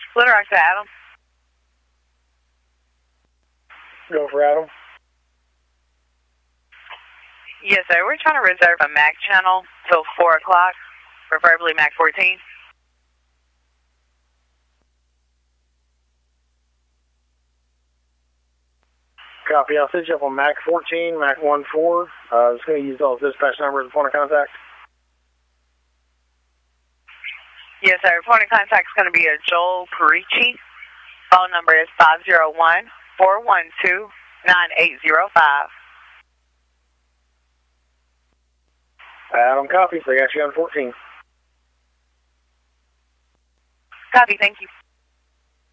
Little Rock to Adam. Go for Adam. Yes, sir. We're trying to reserve a MAC channel till 4 o'clock, preferably MAC 14. Copy. I'll set you up on MAC 14, MAC 14. Just going to use those dispatch numbers as a point of contact. Yes, sir. Point of contact is going to be a Joel Perici. Phone number is 501-412-9805. Adam, copy. So I got you on 14. Copy. Thank you.